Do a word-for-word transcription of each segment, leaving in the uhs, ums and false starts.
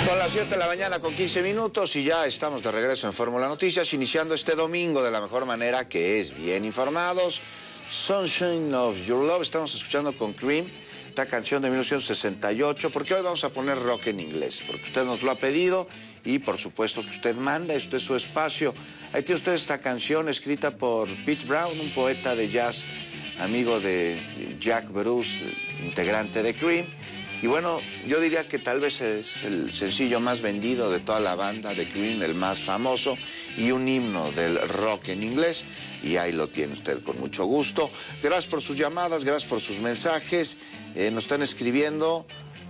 Son las siete de la mañana con quince minutos y ya estamos de regreso en Fórmula Noticias, iniciando este domingo de la mejor manera, que es bien informados. Sunshine of Your Love, estamos escuchando con Cream, esta canción de mil novecientos sesenta y ocho, porque hoy vamos a poner rock en inglés, porque usted nos lo ha pedido y por supuesto que usted manda, esto es su espacio. Ahí tiene usted esta canción escrita por Pete Brown, un poeta de jazz, amigo de Jack Bruce, integrante de Cream. Y bueno, yo diría que tal vez es el sencillo más vendido de toda la banda de Cream, el más famoso, y un himno del rock en inglés. Y ahí lo tiene usted con mucho gusto. Gracias por sus llamadas, gracias por sus mensajes. Eh, nos están escribiendo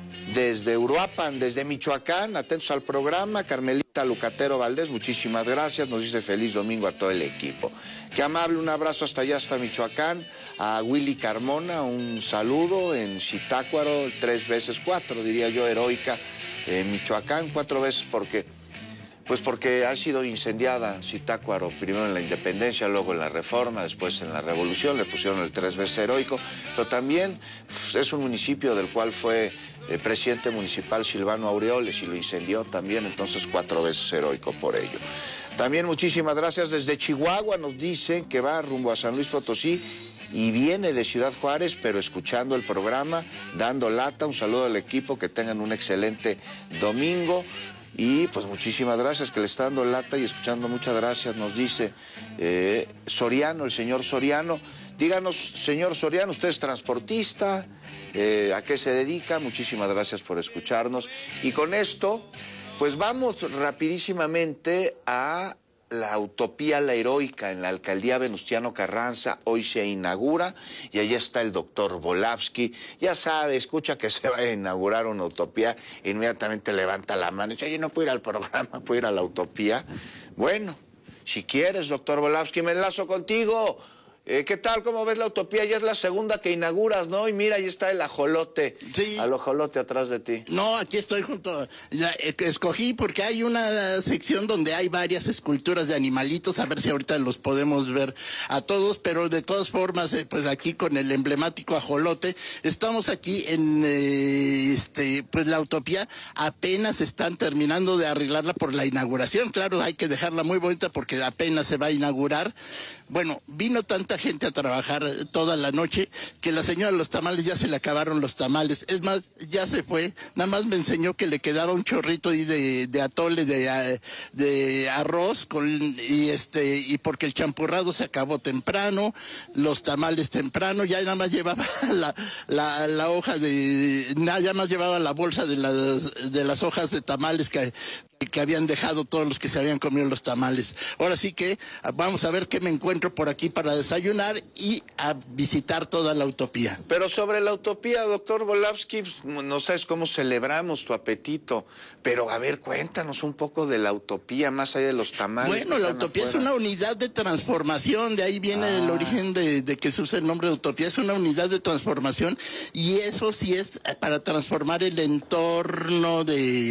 desde Uruapan, desde Michoacán, atentos al programa. Carmelita Lucatero Valdés, muchísimas gracias. Nos dice feliz domingo a todo el equipo. Qué amable, un abrazo hasta allá, hasta Michoacán. A Willy Carmona, un saludo en Zitácuaro, tres veces cuatro, diría yo, heroica, en Michoacán, cuatro veces porque, pues porque ha sido incendiada Zitácuaro, primero en la independencia, luego en la reforma, después en la revolución, le pusieron el tres veces heroico, pero también es un municipio del cual fue eh, presidente municipal Silvano Aureoles y lo incendió también, entonces cuatro veces heroico por ello. También muchísimas gracias desde Chihuahua, nos dicen que va rumbo a San Luis Potosí y viene de Ciudad Juárez, pero escuchando el programa, dando lata. Un saludo al equipo, que tengan un excelente domingo. Y pues muchísimas gracias, que le está dando lata y escuchando, muchas gracias, nos dice eh, Soriano, el señor Soriano. Díganos, señor Soriano, usted es transportista, eh, ¿a qué se dedica? Muchísimas gracias por escucharnos. Y con esto, pues vamos rapidísimamente a la Utopía La Heroica en la alcaldía Venustiano Carranza. Hoy se inaugura y allí está el doctor Volavsky. Ya sabe, escucha que se va a inaugurar una utopía, inmediatamente levanta la mano y dice, oye, no puedo ir al programa, puedo ir a la utopía. Bueno, si quieres, doctor Volavsky, me enlazo contigo. Eh, ¿Qué tal? ¿Cómo ves la utopía? Ya es la segunda que inauguras, ¿no? Y mira, ahí está el ajolote. Sí. Al ajolote atrás de ti. No, aquí estoy junto. Ya, eh, escogí porque hay una sección donde hay varias esculturas de animalitos. A ver si ahorita los podemos ver a todos. Pero de todas formas, eh, pues aquí con el emblemático ajolote. Estamos aquí en eh, este, pues la utopía. Apenas están terminando de arreglarla por la inauguración. Claro, hay que dejarla muy bonita porque apenas se va a inaugurar. Bueno, vino tanta gente a trabajar toda la noche que la señora de los tamales ya se le acabaron los tamales. Es más, ya se fue. Nada más me enseñó que le quedaba un chorrito ahí de, de atole de, de arroz con, y este y porque el champurrado se acabó temprano, los tamales temprano, ya nada más llevaba la, la, la hoja de, nada más llevaba la bolsa de las de las hojas de tamales que que habían dejado todos los que se habían comido los tamales. Ahora sí que vamos a ver qué me encuentro por aquí para desayunar y a visitar toda la utopía. Pero sobre la utopía, doctor Volavsky, no sabes cómo celebramos tu apetito, pero a ver, cuéntanos un poco de la utopía, más allá de los tamales. Bueno, la utopía afuera. Es una unidad de transformación, de ahí viene ah. el origen de, de que se usa el nombre de utopía, es una unidad de transformación y eso sí es para transformar el entorno de